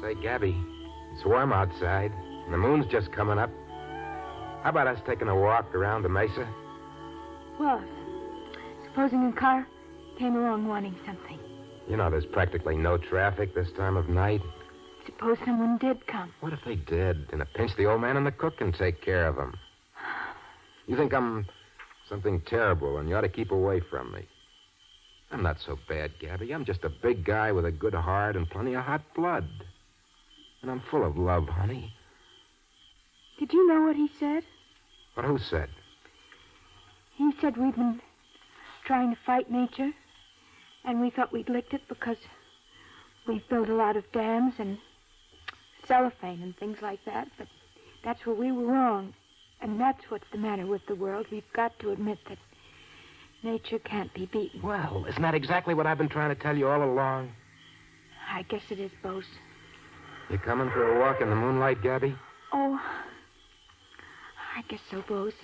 Say, Gabby, it's warm outside, and the moon's just coming up. How about us taking a walk around the mesa? Well, supposing a car came along wanting something. You know, there's practically no traffic this time of night. Suppose someone did come. What if they did? In a pinch, the old man and the cook can take care of them. You think I'm something terrible, and you ought to keep away from me. I'm not so bad, Gabby. I'm just a big guy with a good heart and plenty of hot blood. And I'm full of love, honey. Did you know what he said? But who said? He said we've been trying to fight nature, and we thought we'd licked it because we've built a lot of dams and cellophane and things like that, but that's where we were wrong. And that's what's the matter with the world. We've got to admit that nature can't be beaten. Well, isn't that exactly what I've been trying to tell you all along? I guess it is, Bose. You coming for a walk in the moonlight, Gabby? Oh, I guess so, Bose.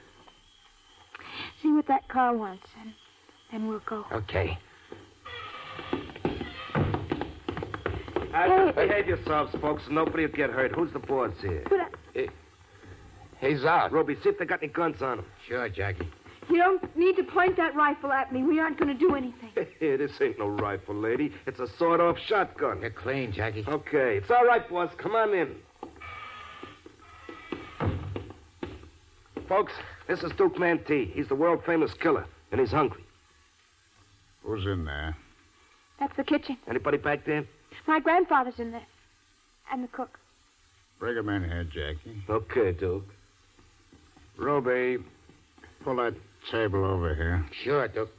See what that car wants, and then we'll go. Okay. Behave yourselves, folks. Nobody will get hurt. Who's the boss here? But He's out. Roby, see if they got any guns on them. Sure, Jackie. you don't need to point that rifle at me. We aren't going to do anything. This ain't no rifle, lady. It's a sawed-off shotgun. You're clean, Jackie. Okay, it's all right, boss. Come on in. Folks, this is Duke Mantee. He's the world-famous killer, and he's hungry. Who's in there? That's the kitchen. Anybody back there? My grandfather's in there. And the cook. Bring him in here, Jackie. Okay, Duke. Roby, pull that table over here. Sure, Duke.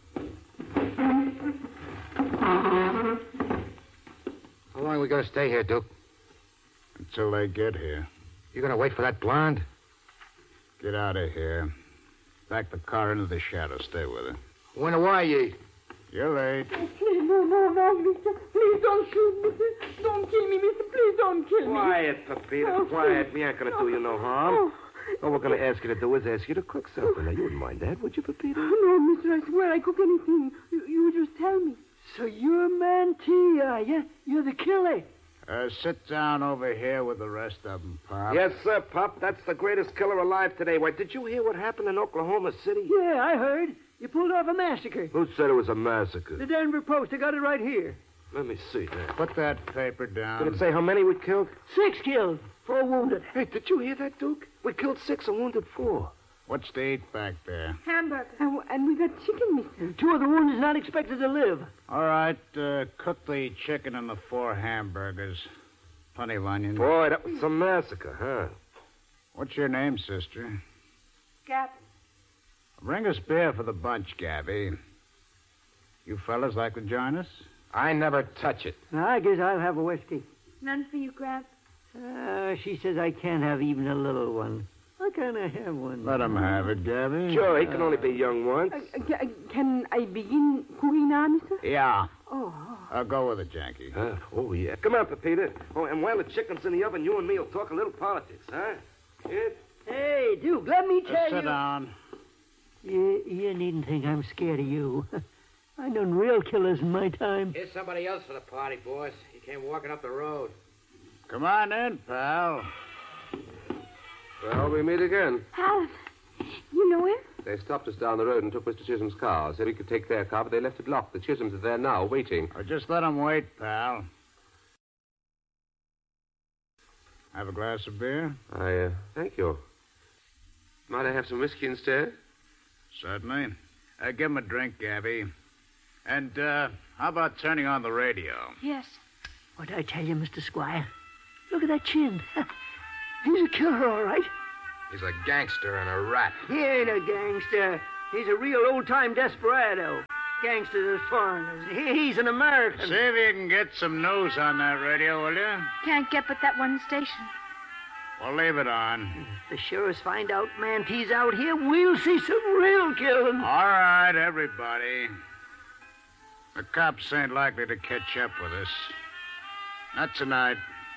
How long are we going to stay here, Duke? Until they get here. You going to wait for that blonde? Get out of here. Back the car into the shadow. Stay with her. When are you? You're late. Please, no, mister. Please don't shoot me. Don't kill me, mister. Please don't kill me. Quiet, Pepita. Quiet. We ain't going to do you no harm. All we're going to ask you to do is ask you to cook something. Now, you wouldn't mind that, would you, Pepita? No, mister, I swear I cook anything. You just tell me. So you're Mantee, are you? You're the killer. Sit down over here with the rest of them, Pop. Yes, sir, Pop. That's the greatest killer alive today. Why, did you hear what happened in Oklahoma City? Yeah, I heard. You pulled off a massacre. Who said it was a massacre? The Denver Post. I got it right here. Let me see that. Put that paper down. Did it say how many we killed? 6 killed, 4 wounded. Hey, did you hear that, Duke? We killed 6 and wounded 4. What's to eat back there? Hamburger. And we got chicken, mister. 2 of the wounded not expected to live. All right, cook the chicken and the 4 hamburgers. Plenty of onions. Boy, that was some massacre, huh? What's your name, sister? Gabby. Bring us beer for the bunch, Gabby. You fellas like to join us? I never touch it. I guess I'll have a whiskey. None for you, Gramp. She says I can't have even a little one. Why can't I have one? Let him have it, Gabby. Sure, he can only be young once. Can I begin cooking now, mister? Yeah. Oh. Go with it, Jackie. Oh, yeah. Come on, Pepita. Oh, and while the chicken's in the oven, you and me will talk a little politics, huh? Kid? Hey, Duke, let me tell you. Sit down. You needn't think I'm scared of you. I known real killers in my time. Here's somebody else for the party, boss. He came walking up the road. Come on in, pal. Well, we meet again. Alan, you know him? They stopped us down the road and took Mr. Chisholm's car. Said he could take their car, but they left it locked. The Chisholms are there now, waiting. Oh, just let him wait, pal. Have a glass of beer? Thank you. Might I have some whiskey instead? Certainly. Give him a drink, Gabby. And, how about turning on the radio? Yes. What'd I tell you, Mr. Squire? Look at that chin. He's a killer, all right. He's a gangster and a rat. He ain't a gangster. He's a real old-time desperado. Gangsters are foreigners. He's an American. See if you can get some news on that radio, will you? Can't get but that one station. Well, leave it on. If the sheriffs find out Mantee's out here, we'll see some real killing. All right, everybody. The cops ain't likely to catch up with us. Not tonight.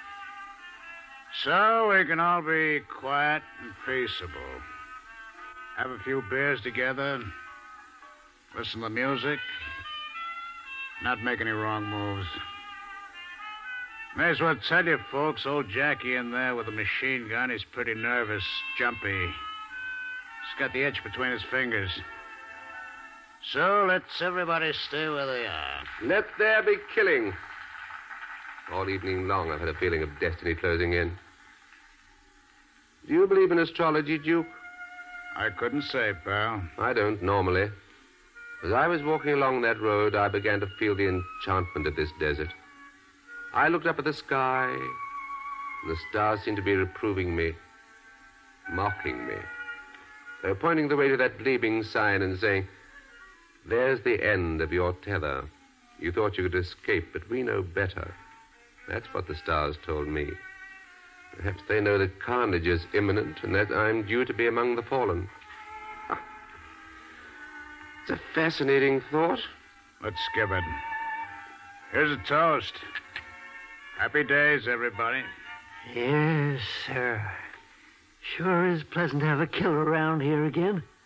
So we can all be quiet and peaceable. Have a few beers together. Listen to music. Not make any wrong moves. May as well tell you, folks, old Jackie in there with a machine gun, he's pretty nervous, jumpy. He's got the itch between his fingers. So let's everybody stay where they are. Let there be killing. All evening long, I've had a feeling of destiny closing in. Do you believe in astrology, Duke? I couldn't say, pal. I don't, normally. As I was walking along that road, I began to feel the enchantment of this desert. I looked up at the sky, and the stars seemed to be reproving me, mocking me. They were pointing the way to that gleaming sign and saying, "There's the end of your tether. You thought you could escape, but we know better." That's what the stars told me. Perhaps they know that carnage is imminent and that I'm due to be among the fallen. It's a fascinating thought. Let's skip it. Here's a toast. Happy days, everybody. Yes, sir. Sure is pleasant to have a killer around here again.